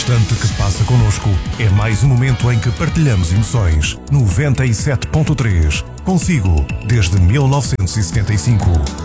instante que passa connosco é mais um momento em que partilhamos emoções. 97.3. Consigo, desde 1975.